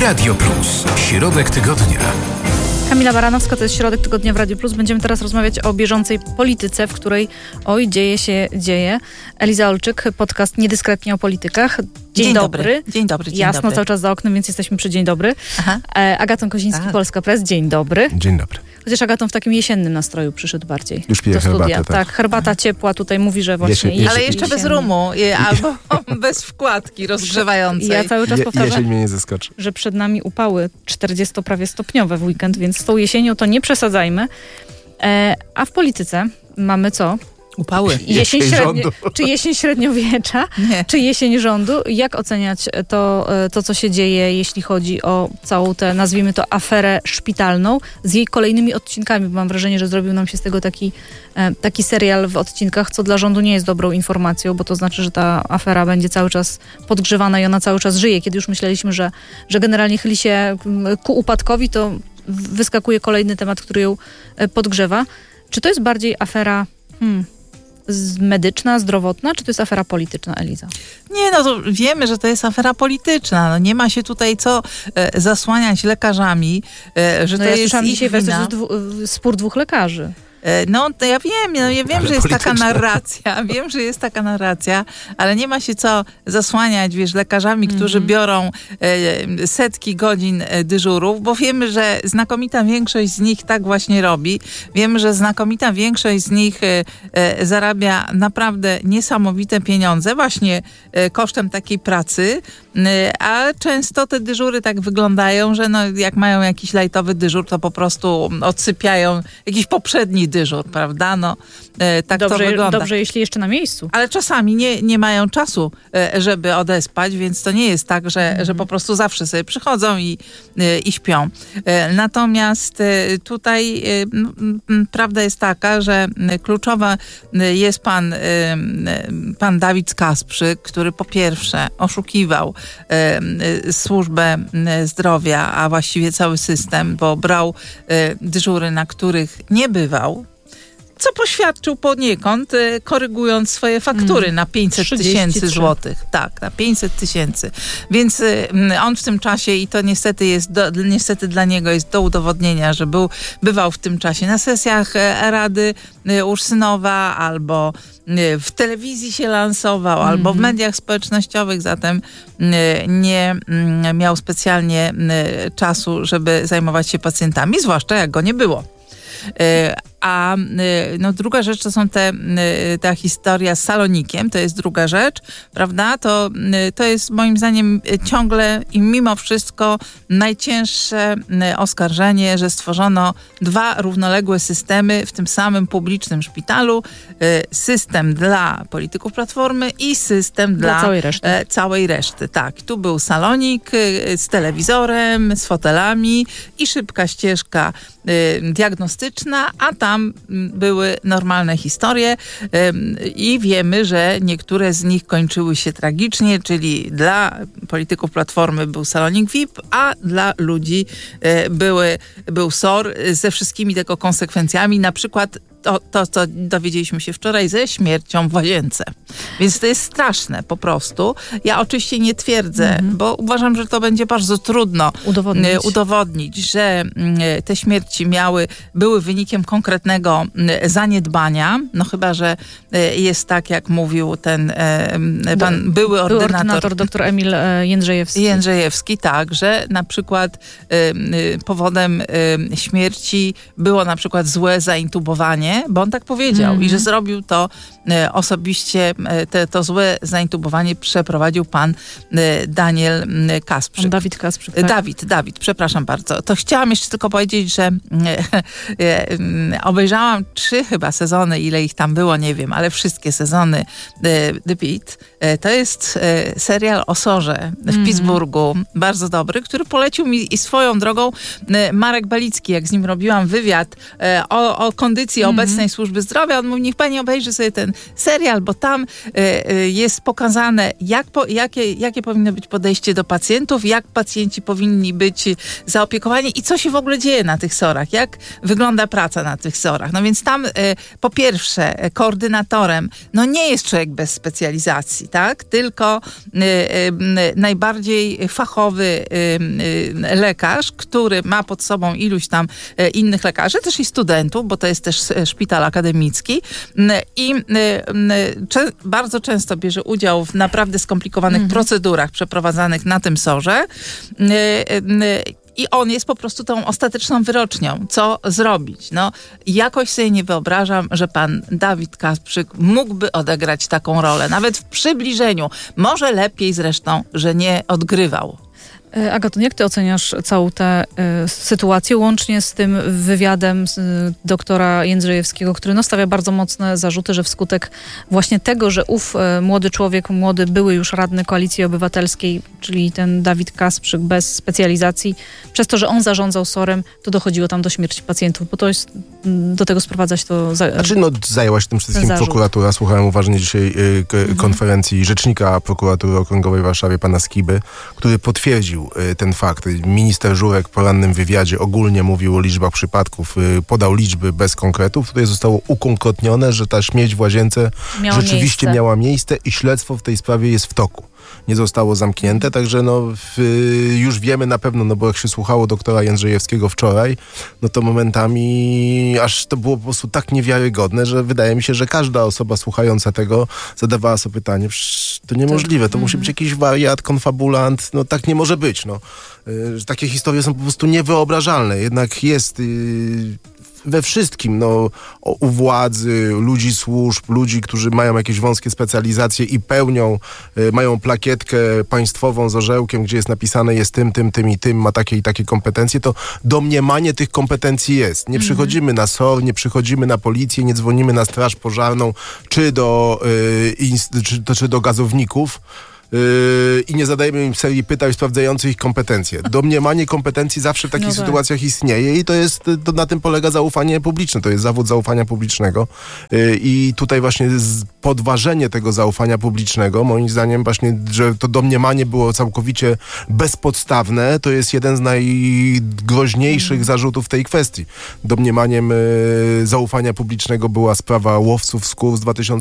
Radio Plus. Środek tygodnia. Kamila Baranowska, to jest Środek Tygodnia w Radiu Plus. Będziemy teraz rozmawiać o bieżącej polityce, w której dzieje. Eliza Olczyk, podcast Niedyskretnie o politykach. Dzień dobry. Dzień dobry. Jasno, cały czas za oknem, więc jesteśmy przy dzień dobry. Agaton Koziński, Polska Press. Dzień dobry. Dzień dobry. Chociaż Agaton w takim jesiennym nastroju przyszedł bardziej. Już piję do studia. herbatę, tak. Herbata ciepła tutaj mówi, że właśnie Ale jeszcze bez rumu albo bez wkładki rozgrzewającej. Ja cały czas powtarzam, jesień mnie nie zaskoczy. że przed nami upały 40 prawie stopniowe w weekend, więc z tą jesienią to nie przesadzajmy. A w polityce mamy co? Upały. Czy jesień średniowiecza, Nie. czy jesień rządu? Jak oceniać to, co się dzieje, jeśli chodzi o całą tę, nazwijmy to, aferę szpitalną z jej kolejnymi odcinkami? Bo mam wrażenie, że zrobił nam się z tego taki serial w odcinkach, co dla rządu nie jest dobrą informacją, bo to znaczy, że ta afera będzie cały czas podgrzewana i ona cały czas żyje. Kiedy już myśleliśmy, że generalnie chyli się ku upadkowi, to wyskakuje kolejny temat, który ją podgrzewa. Czy to jest bardziej afera medyczna, zdrowotna, czy to jest afera polityczna, Eliza? Nie, no to wiemy, że to jest afera polityczna. No nie ma się tutaj co zasłaniać lekarzami, że to ja jest słyszałam ich dzisiaj wina. spór dwóch lekarzy. No to ja wiem, że jest taka narracja. Wiem, że jest taka narracja, ale nie ma się co zasłaniać, lekarzami, którzy biorą setki godzin dyżurów, bo wiemy, że znakomita większość z nich tak właśnie robi. Wiemy, że znakomita większość z nich zarabia naprawdę niesamowite pieniądze właśnie kosztem takiej pracy, a często te dyżury tak wyglądają, że jak mają jakiś lajtowy dyżur, to po prostu odsypiają jakiś poprzedni dyżur, prawda? Tak dobrze, to wygląda. Dobrze, jeśli jeszcze na miejscu. Ale czasami nie mają czasu, żeby odespać, więc to nie jest tak, że po prostu zawsze sobie przychodzą i śpią. Natomiast tutaj prawda jest taka, że kluczowa jest pan Dawid Kasprzyk, który po pierwsze oszukiwał służbę zdrowia, a właściwie cały system, bo brał dyżury, na których nie bywał, co poświadczył poniekąd, korygując swoje faktury na 500 tysięcy złotych. Tak, na 500 tysięcy. Więc on w tym czasie, i to niestety dla niego jest do udowodnienia, że bywał w tym czasie na sesjach Rady Ursynowa, albo w telewizji się lansował, albo w mediach społecznościowych, zatem nie miał specjalnie czasu, żeby zajmować się pacjentami, zwłaszcza jak go nie było. A druga rzecz to są ta historia z Salonikiem, to jest druga rzecz, prawda? To jest moim zdaniem ciągle i mimo wszystko najcięższe oskarżenie, że stworzono dwa równoległe systemy w tym samym publicznym szpitalu. System dla polityków Platformy i system dla całej reszty. Tak, tu był Salonik z telewizorem, z fotelami i szybka ścieżka diagnostyczna, a tam były normalne historie i wiemy, że niektóre z nich kończyły się tragicznie, czyli dla polityków Platformy był Salonik VIP, a dla ludzi był SOR ze wszystkimi tego konsekwencjami, na przykład to, co dowiedzieliśmy się wczoraj, ze śmiercią w łazience. Więc to jest straszne po prostu. Ja oczywiście nie twierdzę, bo uważam, że to będzie bardzo trudno udowodnić, że te śmierci były wynikiem konkretnego zaniedbania. No chyba, że jest tak, jak mówił ten pan były ordynator dr Emil Jędrzejewski, tak, że na przykład powodem śmierci było na przykład złe zaintubowanie, bo on tak powiedział i że zrobił to osobiście, to złe zaintubowanie przeprowadził pan Daniel Kasprzyk. Dawid Kasprzyk. Tak? Dawid, przepraszam bardzo. To chciałam jeszcze tylko powiedzieć, że obejrzałam 3 chyba sezony, ile ich tam było, nie wiem, ale wszystkie sezony The Beat. To jest serial o SOR-ze w Pittsburghu, bardzo dobry, który polecił mi i swoją drogą Marek Balicki, jak z nim robiłam wywiad o kondycji obecnej służby zdrowia. On mówi, niech pani obejrzy sobie ten serial, bo tam jest pokazane, jakie powinno być podejście do pacjentów, jak pacjenci powinni być zaopiekowani i co się w ogóle dzieje na tych SOR-ach, jak wygląda praca na tych SOR-ach. No więc tam po pierwsze koordynatorem nie jest człowiek bez specjalizacji. tak? Tylko najbardziej fachowy lekarz, który ma pod sobą iluś tam innych lekarzy, też i studentów, bo to jest też szpital akademicki i bardzo często bierze udział w naprawdę skomplikowanych procedurach przeprowadzanych na tym SOR-ze. I on jest po prostu tą ostateczną wyrocznią. Co zrobić? No, jakoś sobie nie wyobrażam, że pan Dawid Kasprzyk mógłby odegrać taką rolę. Nawet w przybliżeniu. Może lepiej zresztą, że nie odgrywał. Agato, jak ty oceniasz całą tę sytuację, łącznie z tym wywiadem doktora Jędrzejewskiego, który stawia bardzo mocne zarzuty, że wskutek właśnie tego, że młody człowiek, były już radny Koalicji Obywatelskiej, czyli ten Dawid Kasprzyk bez specjalizacji, przez to, że on zarządzał SOR-em, to dochodziło tam do śmierci pacjentów, bo to jest, do tego sprowadzać to... Zajęła się tym przede wszystkim prokuratura. Słuchałem uważnie dzisiaj konferencji rzecznika prokuratury okręgowej w Warszawie, pana Skiby, który potwierdził ten fakt. Minister Żurek w porannym wywiadzie ogólnie mówił o liczbach przypadków, podał liczby bez konkretów. Tutaj zostało ukonkretnione, że ta śmierć w Łazience rzeczywiście miała miejsce i śledztwo w tej sprawie jest w toku. Nie zostało zamknięte, także już wiemy na pewno, bo jak się słuchało doktora Jędrzejewskiego wczoraj, to momentami aż to było po prostu tak niewiarygodne, że wydaje mi się, że każda osoba słuchająca tego zadawała sobie pytanie, to niemożliwe, to musi być jakiś wariat, konfabulant, tak nie może być. Takie historie są po prostu niewyobrażalne, jednak jest... we wszystkim, u władzy, ludzi służb, ludzi, którzy mają jakieś wąskie specjalizacje i mają plakietkę państwową z orzełkiem, gdzie jest napisane jest tym i tym, ma takie i takie kompetencje, to domniemanie tych kompetencji jest. Nie przychodzimy na SOR, nie przychodzimy na policję, nie dzwonimy na straż pożarną, czy do gazowników, i nie zadajemy im serii pytań sprawdzających ich kompetencje. Domniemanie kompetencji zawsze w takich sytuacjach istnieje i to na tym polega zaufanie publiczne. To jest zawód zaufania publicznego i tutaj właśnie podważenie tego zaufania publicznego, moim zdaniem właśnie, że to domniemanie było całkowicie bezpodstawne, to jest jeden z najgroźniejszych zarzutów w tej kwestii. Domniemaniem zaufania publicznego była sprawa łowców skór z 2000